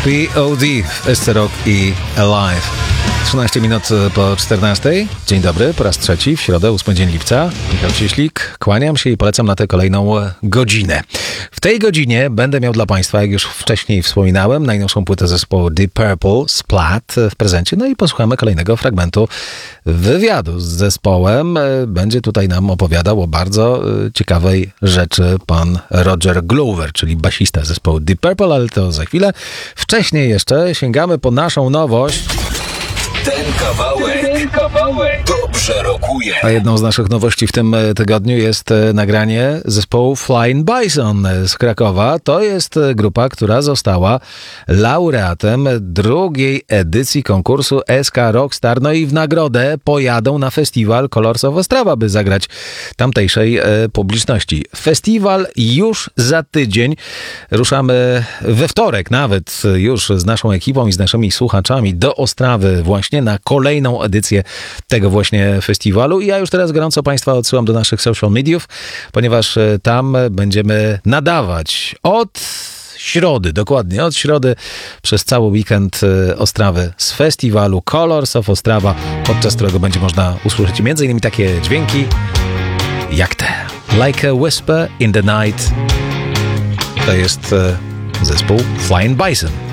P.O.D. w SC Rock i Alive. 13 minut po 14. Dzień dobry, po raz trzeci w środę, 8 dzień lipca. Michał Cieślik, kłaniam się i polecam na tę kolejną godzinę. W tej godzinie będę miał dla Państwa, jak już wcześniej wspominałem, najnowszą płytę zespołu Deep Purple, Splat w prezencie. No i posłuchamy kolejnego fragmentu wywiadu z zespołem. Będzie tutaj nam opowiadał o bardzo ciekawej rzeczy pan Roger Glover, czyli basista zespołu Deep Purple, ale to za chwilę. Wcześniej jeszcze sięgamy po naszą nowość. Ten kawałek dobrze rokuje. A jedną z naszych nowości w tym tygodniu jest nagranie zespołu Flying Bison z Krakowa. To jest grupa, która została laureatem drugiej edycji konkursu SK Rockstar. No i w nagrodę pojadą na festiwal Colors of Ostrava, by zagrać tamtejszej publiczności. Festiwal już za tydzień. Ruszamy we wtorek nawet już z naszą ekipą i z naszymi słuchaczami do Ostrawy właśnie na kolejną edycję tego właśnie festiwalu. I ja już teraz gorąco Państwa odsyłam do naszych social mediów, ponieważ tam będziemy nadawać od środy, dokładnie od środy przez cały weekend Ostrawy z festiwalu Colors of Ostrava, podczas którego będzie można usłyszeć m.in. takie dźwięki jak te. Like a Whisper in the Night. To jest zespół Flying Bison.